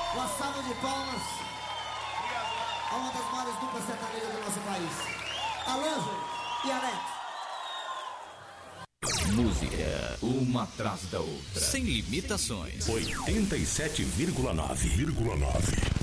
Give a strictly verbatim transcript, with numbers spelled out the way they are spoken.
Uma salva de palmas a uma das maiores duplas sertanejas do nosso país, Alan e Alex. Música, uma atrás da outra, sem limitações. oitenta e sete vírgula nove.